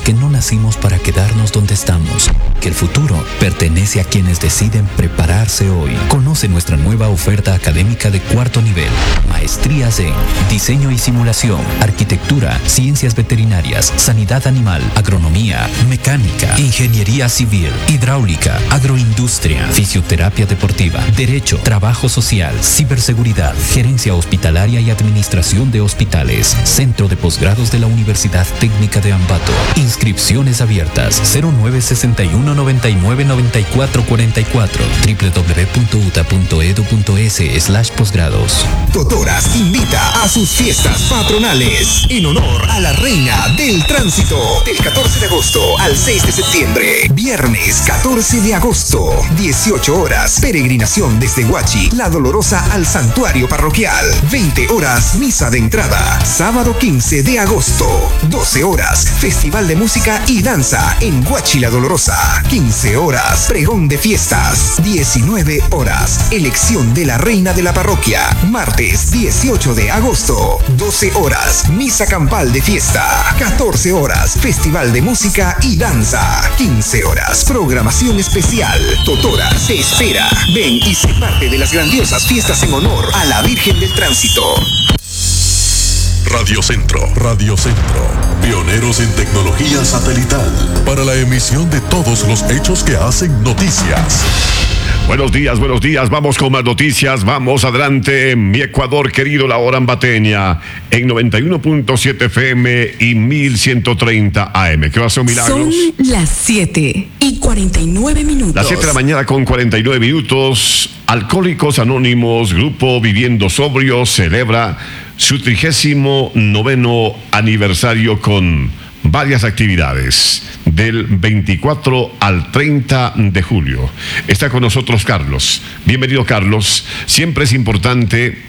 que no nacimos para quedarnos donde estamos, que el futuro pertenece a quienes deciden prepararse hoy. Conoce nuestra nueva oferta académica de cuarto nivel. Maestrías en Diseño y Simulación, Arquitectura, Ciencias Veterinarias, Sanidad Animal, Agronomía, Mecánica, Ingeniería Civil, Hidráulica, Agroindustria, Fisioterapia Deportiva, Derecho, Trabajo Social, Ciberseguridad, Gerencia Hospitalaria y Administración de Hospitales. Centro de Posgrados de la Universidad Técnica de Ambato. Inscripciones abiertas 0961 99 94 44 www.uta.edu.es/posgrados. Totoras invita a sus fiestas patronales en honor a la reina del tránsito del 14 de agosto al 6 de septiembre. Viernes 14 de agosto, 18 horas, peregrinación desde Huachi, La Dolorosa al santuario parroquial. 20 horas, misa de entrada. Sábado 15 de agosto, 12 horas, festival de música y danza en Huachi, La Dolorosa. 15 horas, pregón de fiestas. 19 horas, elección de la reina de la parroquia. Martes 18 de agosto, 12 horas, misa campal de fiesta. 14 horas, festival de música y danza. 15 horas, programación especial. Totoras te espera. Ven y sé parte de las grandiosas fiestas en honor a la Virgen del Tránsito. Radio Centro, pioneros en tecnología satelital para la emisión de todos los hechos que hacen noticias. Buenos días, vamos con más noticias, vamos adelante, mi Ecuador querido, la hora ambateña, en 91.7 FM y 1130 AM. ¿Qué pasó, Milagros? Son las 7:49. Las 7 de la mañana con 49 minutos, Alcohólicos Anónimos, Grupo Viviendo Sobrio, celebra su 39º aniversario con varias actividades del 24 al 30 de julio. Está con nosotros Carlos. Bienvenido, Carlos. Siempre es importante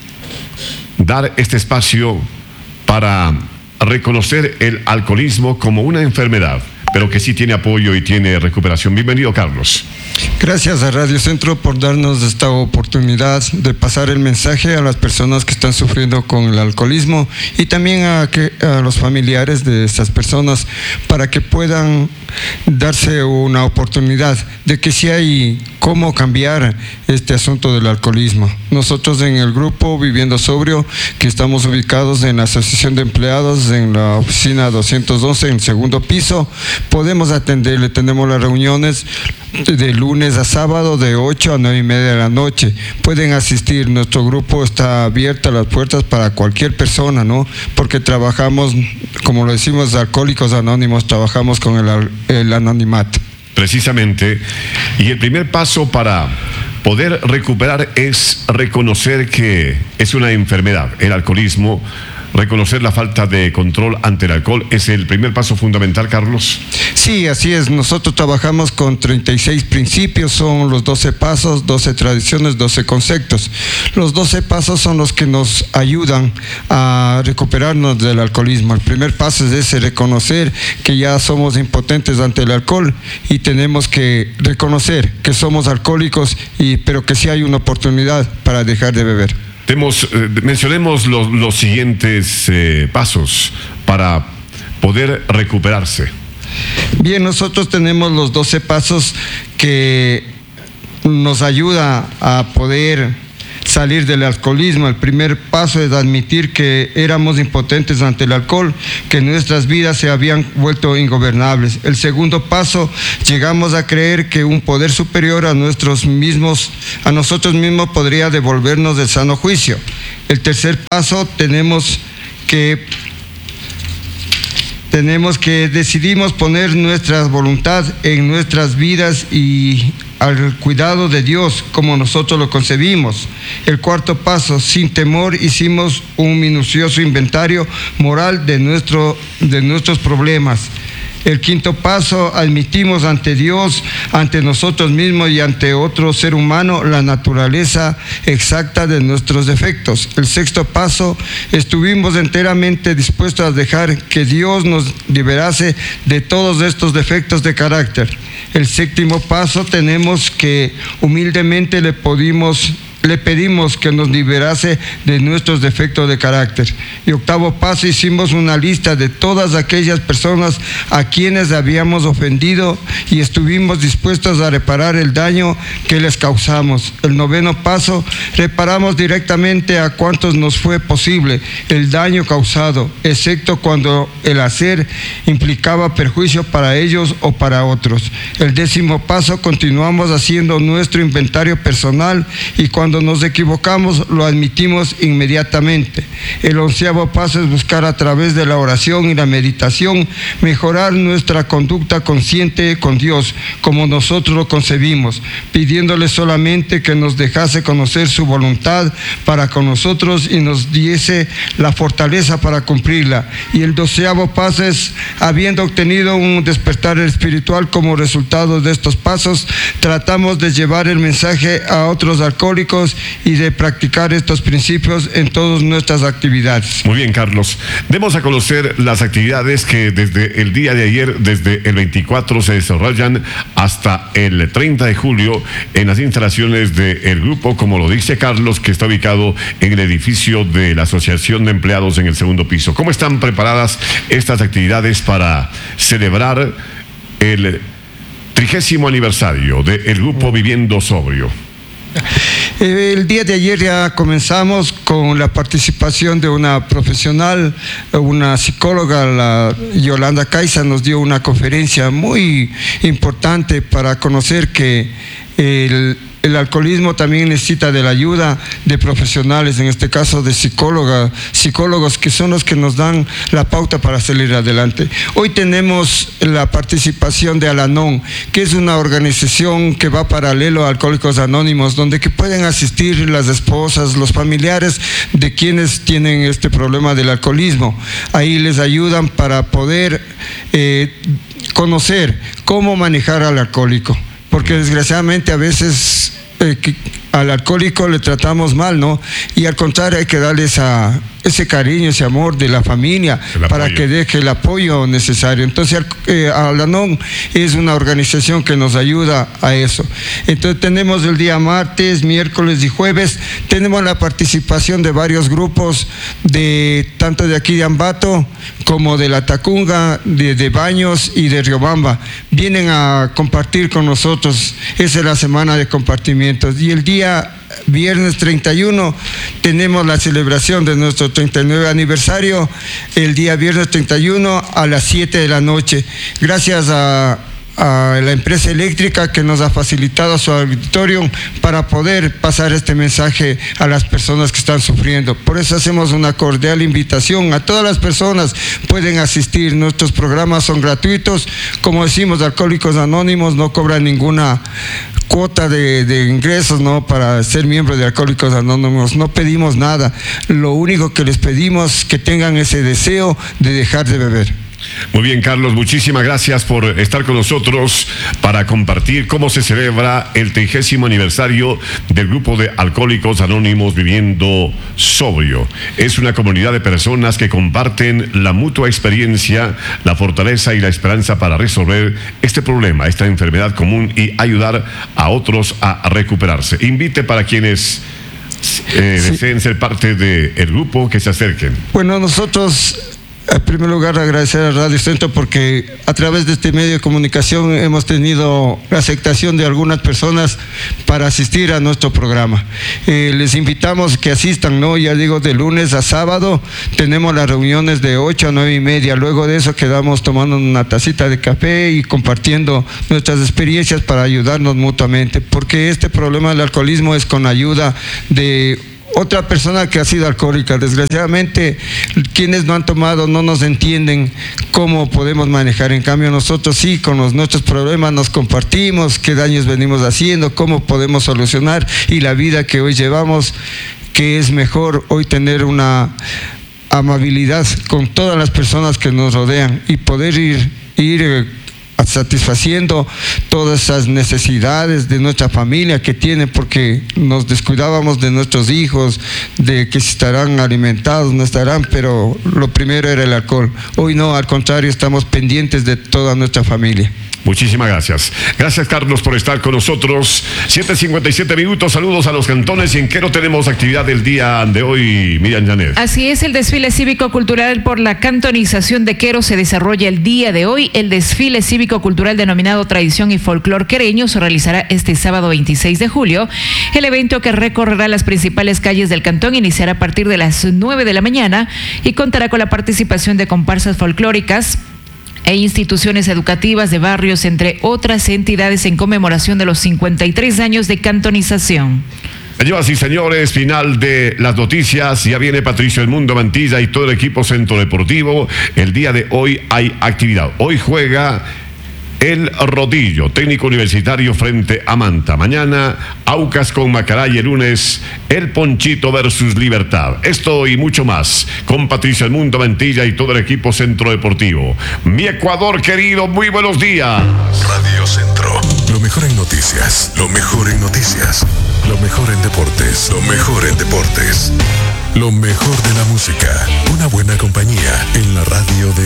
dar este espacio para reconocer el alcoholismo como una enfermedad, pero que sí tiene apoyo y tiene recuperación. Bienvenido, Carlos. Gracias a Radio Centro por darnos esta oportunidad de pasar el mensaje a las personas que están sufriendo con el alcoholismo y también a los familiares de estas personas para que puedan darse una oportunidad de que sí hay cómo cambiar este asunto del alcoholismo. Nosotros en el grupo Viviendo Sobrio, que estamos ubicados en la Asociación de Empleados en la oficina 211 en el segundo piso, podemos atenderle. Tenemos las reuniones de lunes a sábado de 8 a 9:30 de la noche. Pueden asistir, nuestro grupo está abierto a las puertas para cualquier persona, ¿no? Porque trabajamos, como lo decimos, Alcohólicos Anónimos, trabajamos con el anonimato. Precisamente, y el primer paso para poder recuperar es reconocer que es una enfermedad, el alcoholismo. Reconocer la falta de control ante el alcohol es el primer paso fundamental, Carlos. Sí, así es. Nosotros trabajamos con 36 principios, son los 12 pasos, 12 tradiciones, 12 conceptos. Los 12 pasos son los que nos ayudan a recuperarnos del alcoholismo. El primer paso es ese, reconocer que ya somos impotentes ante el alcohol y tenemos que reconocer que somos alcohólicos, pero que sí hay una oportunidad para dejar de beber. Mencionemos los siguientes pasos para poder recuperarse. Bien, nosotros tenemos los 12 pasos que nos ayuda a poder salir del alcoholismo. El primer paso es admitir que éramos impotentes ante el alcohol, que nuestras vidas se habían vuelto ingobernables. El segundo paso, llegamos a creer que un poder superior a nosotros mismos podría devolvernos del sano juicio. El tercer paso, tenemos que decidimos poner nuestra voluntad en nuestras vidas y al cuidado de Dios como nosotros lo concebimos. El cuarto paso, sin temor hicimos un minucioso inventario moral de nuestros problemas. El quinto paso, admitimos ante Dios, ante nosotros mismos y ante otro ser humano la naturaleza exacta de nuestros defectos. El sexto paso, estuvimos enteramente dispuestos a dejar que Dios nos liberase de todos estos defectos de carácter. El séptimo paso, tenemos que humildemente le pedimos le pedimos que nos liberase de nuestros defectos de carácter. Y octavo paso, hicimos una lista de todas aquellas personas a quienes habíamos ofendido y estuvimos dispuestos a reparar el daño que les causamos. El noveno paso, reparamos directamente a cuantos nos fue posible el daño causado, excepto cuando el hacer implicaba perjuicio para ellos o para otros. El décimo paso, continuamos haciendo nuestro inventario personal y cuando nos equivocamos lo admitimos inmediatamente. El onceavo paso es buscar a través de la oración y la meditación mejorar nuestra conducta consciente con Dios, como nosotros lo concebimos, pidiéndole solamente que nos dejase conocer su voluntad para con nosotros y nos diese la fortaleza para cumplirla. Y el doceavo paso es, habiendo obtenido un despertar espiritual como resultado de estos pasos, tratamos de llevar el mensaje a otros alcohólicos y de practicar estos principios en todas nuestras actividades. Muy bien, Carlos. Demos a conocer las actividades que desde el día de ayer, desde el 24, se desarrollan hasta el 30 de julio en las instalaciones del grupo, como lo dice Carlos, que está ubicado en el edificio de la Asociación de Empleados en el segundo piso. ¿Cómo están preparadas estas actividades para celebrar el 30º aniversario del grupo Viviendo Sobrio? El día de ayer ya comenzamos con la participación de una profesional, una psicóloga, la Yolanda Caiza, nos dio una conferencia muy importante para conocer que el alcoholismo también necesita de la ayuda de profesionales, en este caso de psicólogos que son los que nos dan la pauta para salir adelante. Hoy tenemos la participación de Al-Anon, que es una organización que va paralelo a Alcohólicos Anónimos, donde que pueden asistir las esposas, los familiares de quienes tienen este problema del alcoholismo. Ahí les ayudan para poder conocer cómo manejar al alcohólico, porque desgraciadamente a veces al alcohólico le tratamos mal, ¿no? Y al contrario, hay que darle ese cariño, ese amor de la familia para que deje el apoyo necesario. Entonces, Al-Anon es una organización que nos ayuda a eso. Entonces, tenemos el día martes, miércoles y jueves, tenemos la participación de varios grupos, tanto de aquí de Ambato como de La Tacunga, de Baños y de Riobamba. Vienen a compartir con nosotros. Esa es la semana de compartimientos. Y el día viernes 31 tenemos la celebración de nuestro 39 aniversario, el día viernes 31 a las 7 de la noche. Gracias a la empresa eléctrica que nos ha facilitado su auditorio para poder pasar este mensaje a las personas que están sufriendo. Por eso hacemos una cordial invitación a todas las personas, pueden asistir. Nuestros programas son gratuitos, como decimos, Alcohólicos Anónimos no cobran ninguna cuota de ingresos, ¿no? Para ser miembro de Alcohólicos Anónimos no pedimos nada, lo único que les pedimos es que tengan ese deseo de dejar de beber. Muy bien, Carlos, muchísimas gracias por estar con nosotros para compartir cómo se celebra el 30º aniversario del grupo de Alcohólicos Anónimos Viviendo Sobrio. Es una comunidad de personas que comparten la mutua experiencia, la fortaleza y la esperanza para resolver este problema, esta enfermedad común y ayudar a otros a recuperarse. Invite para quienes deseen ser parte del grupo que se acerquen. Bueno, nosotros en primer lugar agradecer a Radio Centro porque a través de este medio de comunicación hemos tenido la aceptación de algunas personas para asistir a nuestro programa. Les invitamos que asistan, ¿no? Ya digo, de lunes a sábado tenemos las reuniones de 8 a 9 y media. Luego de eso quedamos tomando una tacita de café y compartiendo nuestras experiencias para ayudarnos mutuamente, porque este problema del alcoholismo es con ayuda de otra persona que ha sido alcohólica. Desgraciadamente, quienes no han tomado no nos entienden cómo podemos manejar. En cambio, nosotros sí, con nuestros problemas nos compartimos, qué daños venimos haciendo, cómo podemos solucionar y la vida que hoy llevamos, que es mejor hoy tener una amabilidad con todas las personas que nos rodean y poder ir satisfaciendo todas esas necesidades de nuestra familia que tiene, porque nos descuidábamos de nuestros hijos, de que si estarán alimentados, no estarán, pero lo primero era el alcohol. Hoy no, al contrario, estamos pendientes de toda nuestra familia. Muchísimas gracias. Gracias, Carlos, por estar con nosotros. 7:57 minutos. Saludos a los cantones. ¿Y en qué no tenemos actividad del día de hoy, Miriam Llanet? Así es, el desfile cívico-cultural por la cantonización de Quero se desarrolla el día de hoy. El desfile cívico-cultural denominado Tradición y Folclor Quereño se realizará este sábado 26 de julio. El evento, que recorrerá las principales calles del cantón, iniciará a partir de las 9 de la mañana y contará con la participación de comparsas folclóricas e instituciones educativas de barrios, entre otras entidades, en conmemoración de los 53 años de cantonización. Señoras y señores, final de las noticias. Ya viene Patricio Edmundo Mantilla y todo el equipo Centro Deportivo. El día de hoy hay actividad. Hoy juega el Rodillo, técnico universitario, frente a Manta. Mañana, Aucas con Macará, y el lunes, el Ponchito versus Libertad. Esto y mucho más con Patricio Edmundo Mantilla y todo el equipo Centro Deportivo. Mi Ecuador querido, muy buenos días. Radio Centro. Lo mejor en noticias. Lo mejor en noticias. Lo mejor en deportes. Lo mejor en deportes. Lo mejor de la música. Una buena compañía en la radio de